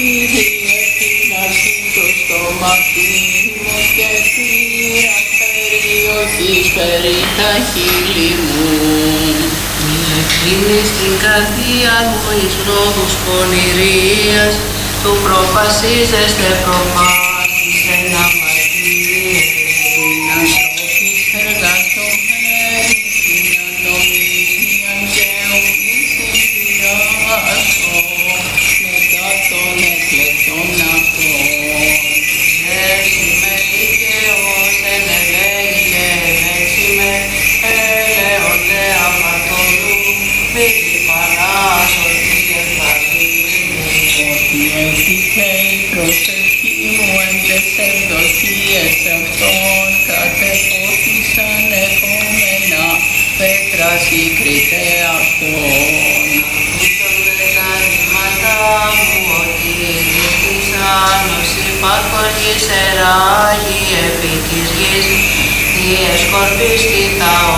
Κύριε, φυλάσσει το στόματι μου και θύρα περιοχής περί τα χείλη μου. Μη ευθύνεις στην καρδία μου εις λόγους πονηρίας, του προφασίζεστε προφάσεις εν αμαρτίες. Την ανθρώπης εργαζομένη, την ανομία και ουκής συνδυάσω, μετά των εκλεκτών αυτών. Εσύ με δικαιός εν ελέγει και έτσι με έλεον δε αμαρτωλού, μη διπανάς ότι ευλαβείς Ότι έφυγε η προσευχή μου εν τες ευδοκίες αυτών, κατεπόθησαν επόμενα πέτρας ήκριτε αυτών. Ακούσονται τα νήματα μου ότι νύχτησαν ως υπάρχον γης εράγει επί της γης, η εσκορπίστη τα